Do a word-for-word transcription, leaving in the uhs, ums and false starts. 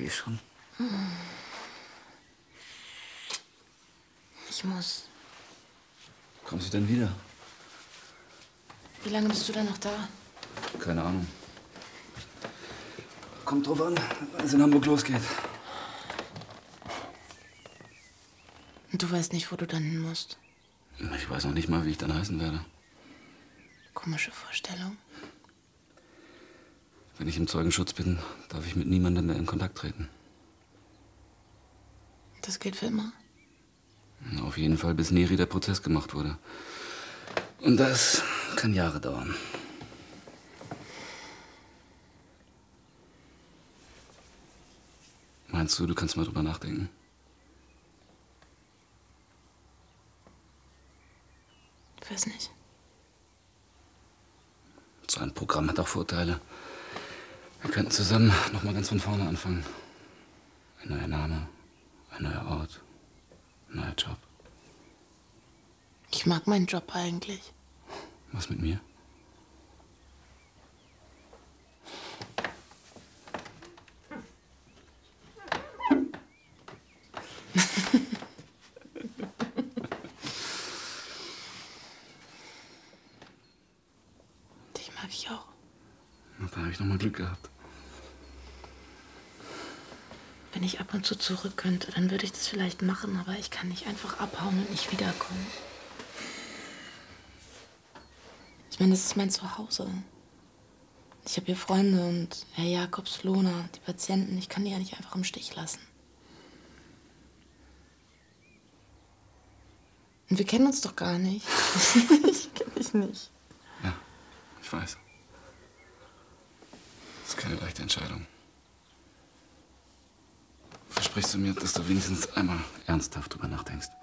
gehst schon. Ich muss. Kommst du denn wieder? Wie lange bist du denn noch da? Keine Ahnung. Kommt drauf an, wenn es in Hamburg losgeht. Und du weißt nicht, wo du dann hin musst? Ich weiß noch nicht mal, wie ich dann heißen werde. Komische Vorstellung. Wenn ich im Zeugenschutz bin, darf ich mit niemandem mehr in Kontakt treten. Das gilt für immer? Auf jeden Fall, bis Neri der Prozess gemacht wurde. Und das kann Jahre dauern. Meinst du, du kannst mal drüber nachdenken? Ich weiß nicht. So ein Programm hat auch Vorteile. Wir könnten zusammen noch mal ganz von vorne anfangen. Ein neuer Name, ein neuer Ort, ein neuer Job. Ich mag meinen Job eigentlich. Was mit mir? Dich mag ich auch. Na, da habe ich noch mal Glück gehabt. Wenn ich ab und zu zurück könnte, dann würde ich das vielleicht machen, aber ich kann nicht einfach abhauen und nicht wiederkommen. Ich meine, das ist mein Zuhause. Ich habe hier Freunde und Herr Jakobs, Lohner, die Patienten. Ich kann die ja nicht einfach im Stich lassen. Und wir kennen uns doch gar nicht. Ich kenne dich nicht. Ja, ich weiß. Das ist keine leichte Entscheidung. Versprichst du mir, dass du wenigstens einmal ernsthaft drüber nachdenkst?